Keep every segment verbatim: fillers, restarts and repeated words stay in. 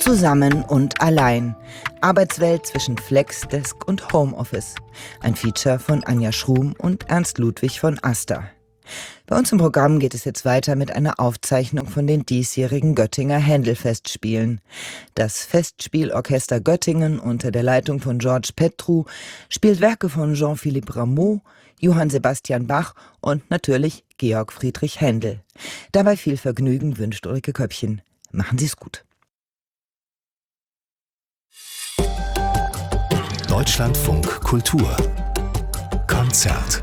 Zusammen und allein. Arbeitswelt zwischen Flexdesk und Homeoffice. Ein Feature von Anja Schrum und Ernst Ludwig von Aster. Bei uns im Programm geht es jetzt weiter mit einer Aufzeichnung von den diesjährigen Göttinger Händel-Festspielen. Das Festspielorchester Göttingen unter der Leitung von Georges Petrou spielt Werke von Jean-Philippe Rameau, Johann Sebastian Bach und natürlich Georg Friedrich Händel. Dabei viel Vergnügen wünscht Ulrike Köppchen. Machen Sie es gut. Deutschlandfunk Kultur Konzert.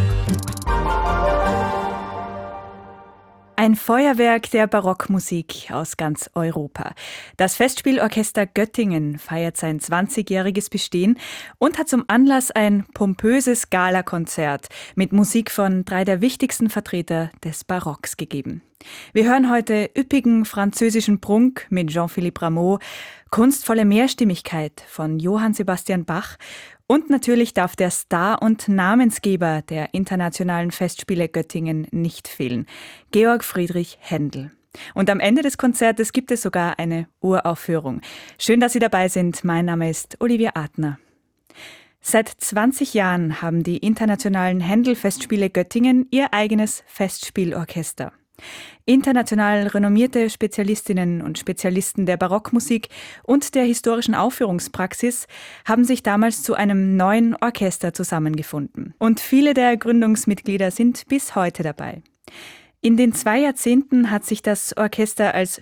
Ein Feuerwerk der Barockmusik aus ganz Europa. Das Festspielorchester Göttingen feiert sein zwanzigjähriges Bestehen und hat zum Anlass ein pompöses Galakonzert mit Musik von drei der wichtigsten Vertreter des Barocks gegeben. Wir hören heute üppigen französischen Prunk mit Jean-Philippe Rameau, kunstvolle Mehrstimmigkeit von Johann Sebastian Bach und natürlich darf der Star und Namensgeber der internationalen Festspiele Göttingen nicht fehlen, Georg Friedrich Händel. Und am Ende des Konzertes gibt es sogar eine Uraufführung. Schön, dass Sie dabei sind. Mein Name ist Olivia Adner. Seit zwanzig Jahren haben die internationalen Händel-Festspiele Göttingen ihr eigenes Festspielorchester. International renommierte Spezialistinnen und Spezialisten der Barockmusik und der historischen Aufführungspraxis haben sich damals zu einem neuen Orchester zusammengefunden. Und viele der Gründungsmitglieder sind bis heute dabei. In den zwei Jahrzehnten hat sich das Orchester als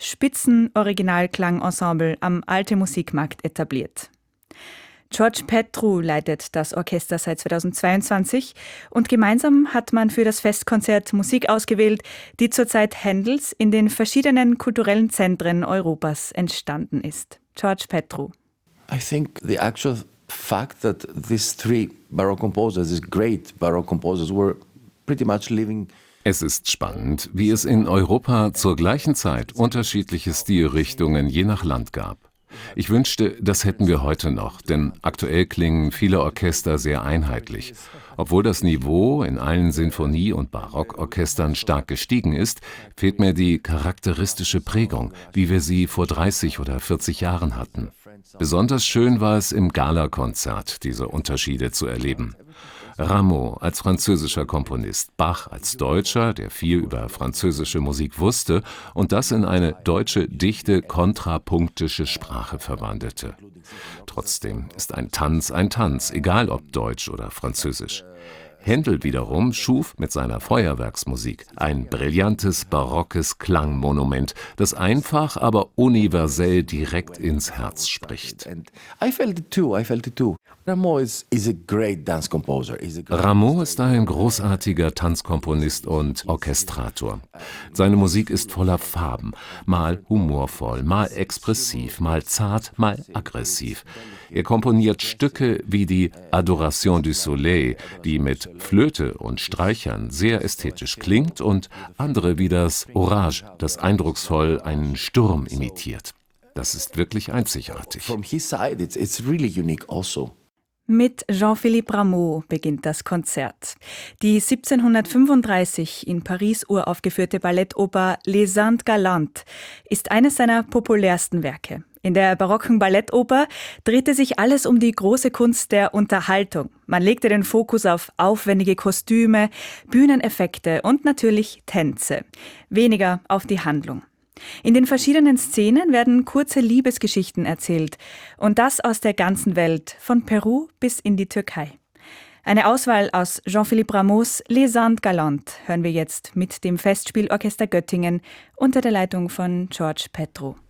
Spitzen-Originalklang-Ensemble am Alte Musikmarkt etabliert. Georges Petrou leitet das Orchester seit zweitausendzweiundzwanzig und gemeinsam hat man für das Festkonzert Musik ausgewählt, die zur Zeit Händels in den verschiedenen kulturellen Zentren Europas entstanden ist. Georges Petrou. I think the actual fact that these three Baroque composers, these great Baroque composers, were pretty much living. Es ist spannend, wie es in Europa zur gleichen Zeit unterschiedliche Stilrichtungen je nach Land gab. Ich wünschte, das hätten wir heute noch, denn aktuell klingen viele Orchester sehr einheitlich. Obwohl das Niveau in allen Sinfonie- und Barockorchestern stark gestiegen ist, fehlt mir die charakteristische Prägung, wie wir sie vor dreißig oder vierzig Jahren hatten. Besonders schön war es im Galakonzert, diese Unterschiede zu erleben. Rameau als französischer Komponist, Bach als Deutscher, der viel über französische Musik wusste und das in eine deutsche, dichte, kontrapunktische Sprache verwandelte. Trotzdem ist ein Tanz ein Tanz, egal ob deutsch oder französisch. Händel wiederum schuf mit seiner Feuerwerksmusik ein brillantes, barockes Klangmonument, das einfach, aber universell direkt ins Herz spricht. I felt it too, I felt it too. Rameau is, is a great dance composer. Rameau ist ein großartiger Tanzkomponist und Orchestrator. Seine Musik ist voller Farben, mal humorvoll, mal expressiv, mal zart, mal aggressiv. Er komponiert Stücke wie die Adoration du Soleil, die mit Flöte und Streichern sehr ästhetisch klingt, und andere wie das Orage, das eindrucksvoll einen Sturm imitiert. Das ist wirklich einzigartig. From his side, it's, it's really unique also. Mit Jean-Philippe Rameau beginnt das Konzert. Die siebzehnhundertfünfunddreißig in Paris uraufgeführte Ballettoper Les Indes Galantes ist eines seiner populärsten Werke. In der barocken Ballettoper drehte sich alles um die große Kunst der Unterhaltung. Man legte den Fokus auf aufwendige Kostüme, Bühneneffekte und natürlich Tänze, weniger auf die Handlung. In den verschiedenen Szenen werden kurze Liebesgeschichten erzählt und das aus der ganzen Welt, von Peru bis in die Türkei. Eine Auswahl aus Jean-Philippe Rameaus Les Indes Galantes hören wir jetzt mit dem Festspielorchester Göttingen unter der Leitung von Georges Petrou.